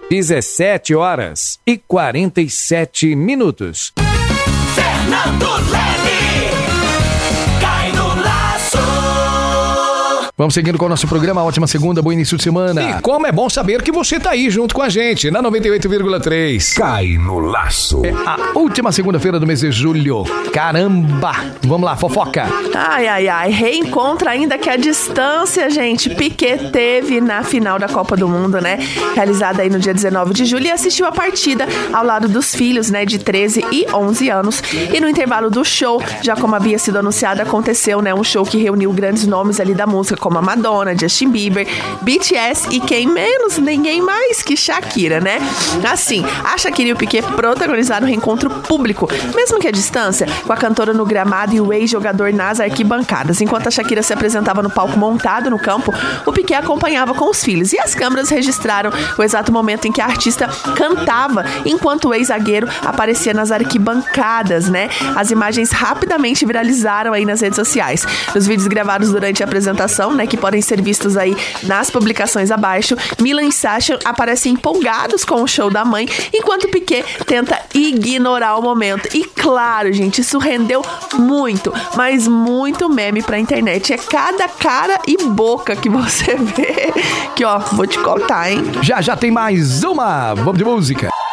17h47. Fernando Leme, cai no laço. Vamos seguindo com o nosso programa. Ótima segunda, bom início de semana. E como é bom saber que você tá aí junto com a gente, na 98,3. Cai no laço. É a última segunda-feira do mês de julho. Caramba! Vamos lá, fofoca. Ai. Reencontra ainda que a distância, gente, Piquet teve na final da Copa do Mundo, né? Realizada aí no dia 19 de julho e assistiu a partida ao lado dos filhos, né? De 13 e 11 anos. E no intervalo do show, já como havia sido anunciado, aconteceu, né? Um show que reuniu grandes nomes ali da música, como a Madonna, Justin Bieber, BTS e quem menos, ninguém mais que Shakira, né? Assim, a Shakira e o Piquet protagonizaram um reencontro público, mesmo que à distância, com a cantora no gramado e o ex-jogador nas arquibancadas. Enquanto a Shakira se apresentava no palco montado no campo, o Piquet acompanhava com os filhos e as câmeras registraram o exato momento em que a artista cantava, enquanto o ex-zagueiro aparecia nas arquibancadas, né? As imagens rapidamente viralizaram aí nas redes sociais. Nos vídeos gravados durante a apresentação, né, que podem ser vistos aí nas publicações abaixo, Milan e Sasha aparecem empolgados com o show da mãe, enquanto Piquet tenta ignorar o momento. E claro, gente, isso rendeu muito, mas muito meme pra internet. É cada cara e boca que você vê que, ó, vou te contar, hein? Já tem mais uma. Vamos de música.